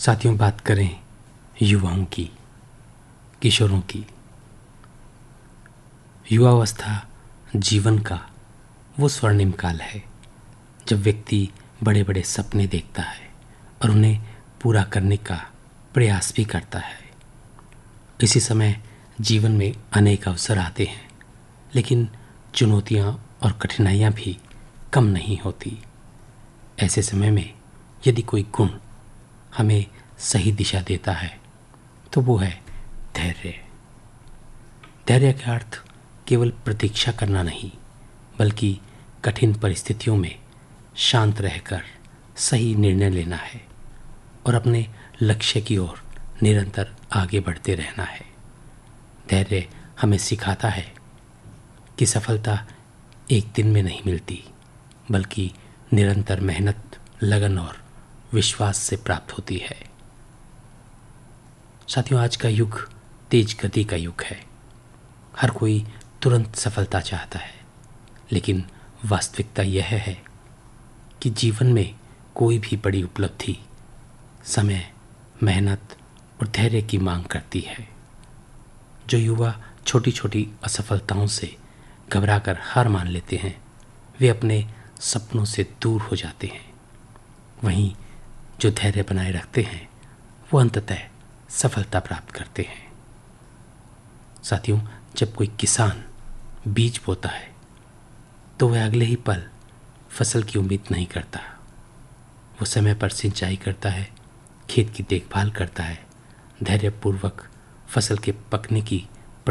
साथियों, बात करें युवाओं की, किशोरों की। युवावस्था जीवन का वो स्वर्णिम काल है जब व्यक्ति बड़े बड़े सपने देखता है और उन्हें पूरा करने का प्रयास भी करता है। इसी समय जीवन में अनेक अवसर आते हैं, लेकिन चुनौतियां और कठिनाइयां भी कम नहीं होती। ऐसे समय में यदि कोई गुण हमें सही दिशा देता है तो वो है धैर्य। धैर्य का अर्थ केवल प्रतीक्षा करना नहीं, बल्कि कठिन परिस्थितियों में शांत रहकर सही निर्णय लेना है और अपने लक्ष्य की ओर निरंतर आगे बढ़ते रहना है। धैर्य हमें सिखाता है कि सफलता एक दिन में नहीं मिलती, बल्कि निरंतर मेहनत, लगन और विश्वास से प्राप्त होती है। साथियों, आज का युग तेज गति का युग है। हर कोई तुरंत सफलता चाहता है, लेकिन वास्तविकता यह है कि जीवन में कोई भी बड़ी उपलब्धि समय, मेहनत और धैर्य की मांग करती है। जो युवा छोटी छोटी असफलताओं से घबराकर हार मान लेते हैं, वे अपने सपनों से दूर हो जाते हैं। वहीं जो धैर्य बनाए रखते हैं, वो अंततः सफलता प्राप्त करते हैं। साथियों, जब कोई किसान बीज बोता है तो वह अगले ही पल फसल की उम्मीद नहीं करता। वो समय पर सिंचाई करता है, खेत की देखभाल करता है, धैर्यपूर्वक फसल के पकने की